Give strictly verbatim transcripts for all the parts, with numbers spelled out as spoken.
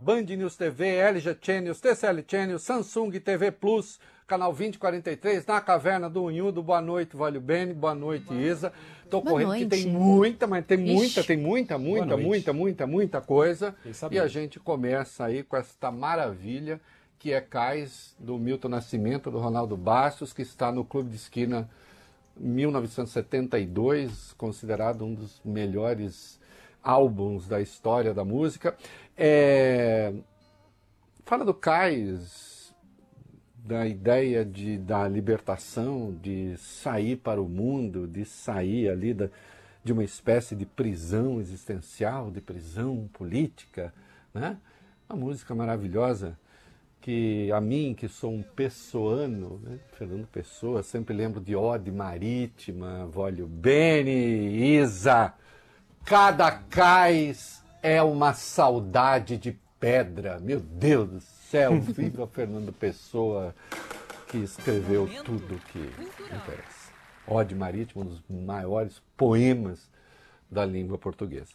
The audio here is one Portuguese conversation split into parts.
Band News T V, L G Channels, T C L Channels, Samsung T V Plus, canal vinte e quarenta e três, na Caverna do Unhudo. Boa noite, Valio Bene, boa noite, Isa. Tô Boa correndo noite. que tem muita, mas tem Ixi. muita, tem muita, muita, muita, muita, muita coisa. E a gente começa aí com esta maravilha que é Cais, do Milton Nascimento, do Ronaldo Bastos, que está no Clube de Esquina mil novecentos e setenta e dois, considerado um dos melhores álbuns da história da música. É... Fala do Cais, da ideia de, da libertação, de sair para o mundo, de sair ali da, de uma espécie de prisão existencial, de prisão política, né? Uma música maravilhosa que a mim, que sou um pessoano, né? Fernando Pessoa, sempre lembro de Ode Marítima, Valio Bene, Isa. Cada cais é uma saudade de pedra. Meu Deus do céu, viva Fernando Pessoa, que escreveu tudo o que interessa. Ode Marítima, um dos maiores poemas da língua portuguesa.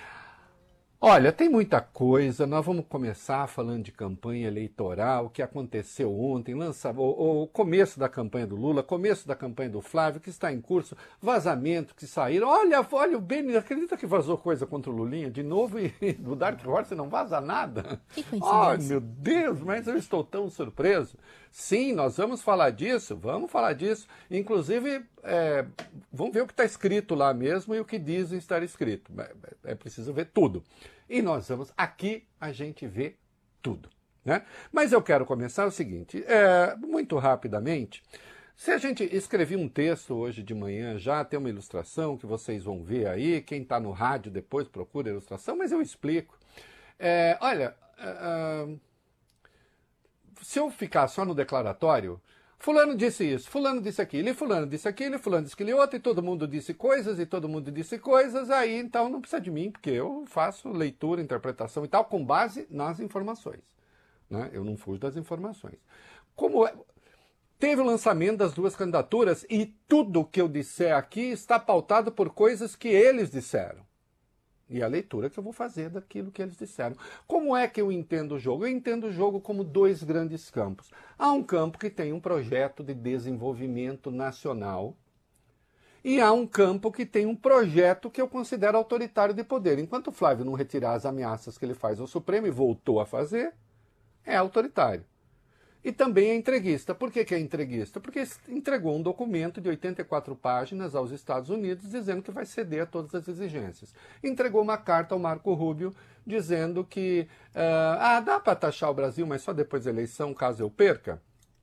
Olha, tem muita coisa, nós vamos começar falando de campanha eleitoral, o que aconteceu ontem, lança, o, o começo da campanha do Lula, começo da campanha do Flávio, que está em curso, vazamento que saíram. Olha, olha, o Beni, acredita que vazou coisa contra o Lulinha de novo e do Dark Horse não vaza nada? Que coincidência. Ai, meu Deus, mas eu estou tão surpreso. Sim, nós vamos falar disso, vamos falar disso. Inclusive, é, vamos ver o que está escrito lá mesmo e o que dizem estar escrito. É, é preciso ver tudo. E nós vamos, aqui a gente vê tudo, né? Mas eu quero começar o seguinte, é, muito rapidamente. Se a gente escrevi um texto hoje de manhã, já tem uma ilustração que vocês vão ver aí, quem está no rádio depois procura a ilustração, mas eu explico. É, olha, é, se eu ficar só no declaratório, fulano disse isso, fulano disse aquilo, e fulano disse aquilo, e fulano disse aquilo outro, e todo mundo disse coisas, e todo mundo disse coisas, aí então não precisa de mim, porque eu faço leitura, interpretação e tal, com base nas informações, né? Eu não fujo das informações. Como é... Teve o lançamento das duas candidaturas, e tudo que eu disser aqui está pautado por coisas que eles disseram. E a leitura que eu vou fazer daquilo que eles disseram. Como é que eu entendo o jogo? Eu entendo o jogo como dois grandes campos. Há um campo que tem um projeto de desenvolvimento nacional e há um campo que tem um projeto que eu considero autoritário de poder. Enquanto o Flávio não retirar as ameaças que ele faz ao Supremo e voltou a fazer, é autoritário. E também é entreguista. Por que que é entreguista? Porque entregou um documento de oitenta e quatro páginas aos Estados Unidos dizendo que vai ceder a todas as exigências. Entregou uma carta ao Marco Rubio dizendo que uh, ah, dá para taxar o Brasil, mas só depois da eleição, caso eu perca.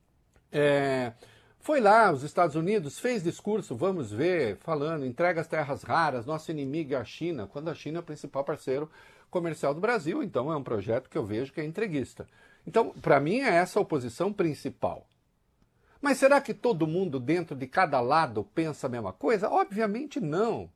É, foi lá, os Estados Unidos, fez discurso, vamos ver, falando, entrega as terras raras, nosso inimigo é a China, quando a China é o principal parceiro comercial do Brasil. Então é um projeto que eu vejo que é entreguista. Então, para mim, é essa a oposição principal. Mas será que todo mundo dentro de cada lado pensa a mesma coisa? Obviamente não.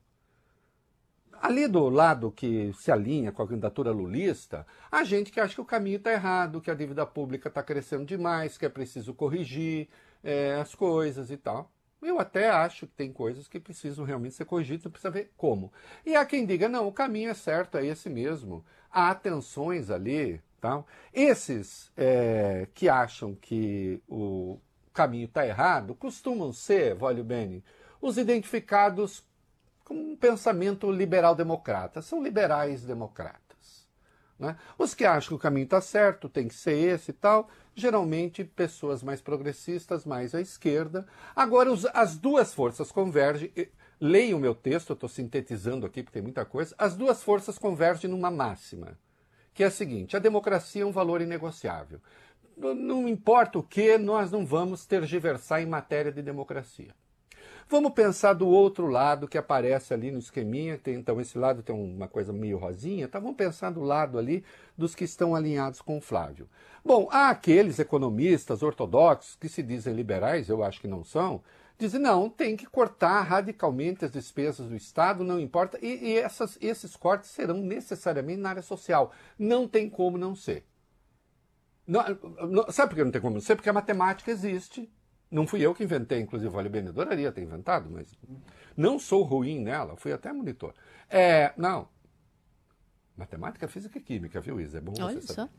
Ali do lado que se alinha com a candidatura lulista, há gente que acha que o caminho está errado, que a dívida pública está crescendo demais, que é preciso corrigir é, as coisas e tal. Eu até acho que tem coisas que precisam realmente ser corrigidas, não precisa ver como. E há quem diga, não, o caminho é certo, é esse mesmo. Há tensões ali. Tá? Esses é, que acham que o caminho está errado costumam ser, Valio Bene, os identificados com um pensamento liberal-democrata. São liberais-democratas. Né? Os que acham que o caminho está certo, tem que ser esse e tal, geralmente pessoas mais progressistas, mais à esquerda. Agora, os, as duas forças convergem. Leia o meu texto, eu estou sintetizando aqui porque tem muita coisa. As duas forças convergem numa máxima, que é a seguinte: a democracia é um valor inegociável. Não importa o que, nós não vamos tergiversar em matéria de democracia. Vamos pensar do outro lado que aparece ali no esqueminha, tem, então esse lado tem uma coisa meio rosinha, tá? Vamos pensar do lado ali dos que estão alinhados com o Flávio. Bom, há aqueles economistas ortodoxos que se dizem liberais, eu acho que não são, dizem não, tem que cortar radicalmente as despesas do Estado, não importa, e, e essas, esses cortes serão necessariamente na área social. Não tem como não ser. Não, não, sabe por que não tem como não ser? Porque a matemática existe. Não fui eu que inventei, inclusive o Valio Bene adoraria ter inventado, mas não sou ruim nela, fui até monitor. É, não. Matemática, física e química, viu, Isa? É bom você Olha saber. só.